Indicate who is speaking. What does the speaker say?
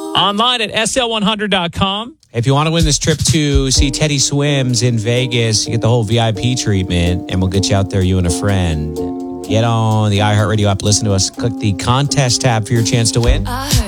Speaker 1: Online at sl100.com.
Speaker 2: If you want to win this trip to see Teddy Swims in Vegas, you get the whole VIP treatment, and we'll get you out there, you and a friend. Get on the iHeartRadio app, listen to us, click the contest tab for your chance to win.